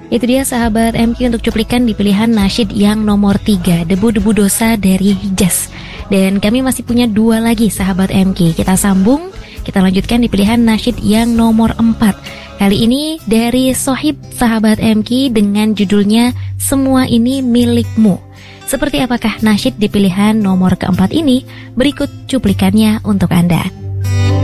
Itu dia sahabat MQ untuk cuplikan di pilihan nasyid yang nomor 3, Debu-Debu Dosa dari Hijaz. Dan kami masih punya 2 lagi sahabat MQ. Kita sambung, kita lanjutkan di pilihan nasyid yang nomor 4. Kali ini dari Sohib sahabat MQ dengan judulnya Semua Ini Milikmu. Seperti apakah nasyid di pilihan nomor keempat ini? Berikut cuplikannya untuk Anda.